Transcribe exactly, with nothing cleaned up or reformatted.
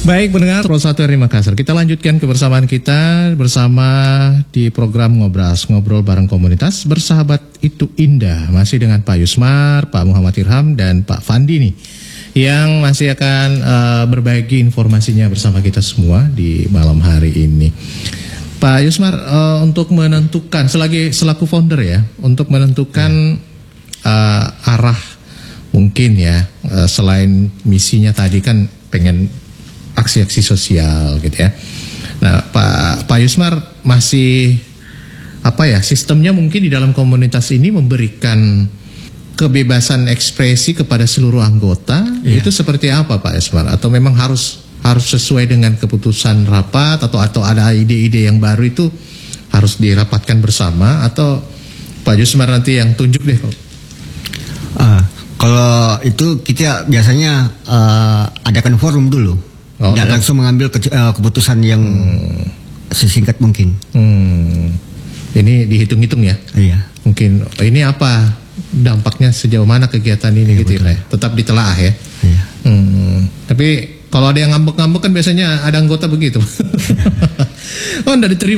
Baik pendengar Pro satu R I Makassar, kita lanjutkan kebersamaan kita bersama di program Ngobras, ngobrol bareng komunitas bersahabat itu indah. Masih dengan Pak Yusmar, Pak Muhammad Irham, dan Pak Fandi nih yang masih akan uh, berbagi informasinya bersama kita semua di malam hari ini. Pak Yusmar, uh, untuk menentukan selagi selaku founder ya, untuk menentukan uh, arah mungkin ya, uh, selain misinya tadi kan pengen aksi-aksi sosial gitu ya. Nah, Pak Pak Yusmar masih apa ya, sistemnya mungkin di dalam komunitas ini memberikan kebebasan ekspresi kepada seluruh anggota, yeah. Itu seperti apa Pak Yusmar? Atau memang harus harus sesuai dengan keputusan rapat, atau atau ada ide-ide yang baru itu harus dirapatkan bersama, atau Pak Yusmar nanti yang tunjuk deh? Uh, kalau itu kita biasanya uh, adakan forum dulu. Oh, tidak ya. Langsung mengambil ke, uh, keputusan yang hmm. sesingkat mungkin. Hmm. Ini dihitung-hitung ya? Iya. Mungkin ini apa dampaknya, sejauh mana kegiatan ini, iya, gitu ya? Tetap ditelaah ya? Iya. Hmm. Tapi kalau ada yang ngambek-ngambek kan biasanya ada anggota begitu. Oh, enggak diterima.